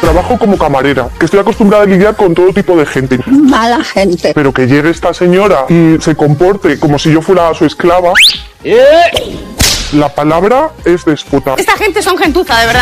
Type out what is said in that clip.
Trabajo como camarera, que estoy acostumbrada a lidiar con todo tipo de gente. Mala gente. Pero que llegue esta señora y se comporte como si yo fuera su esclava... La palabra es déspota. Esta gente son gentuza, de verdad.